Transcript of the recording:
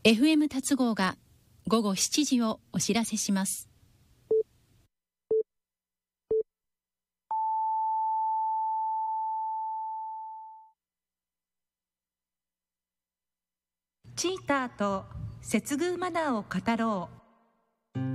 FM 達合が午後7時をお知らせします。 チーターと接遇マナーを語ろう。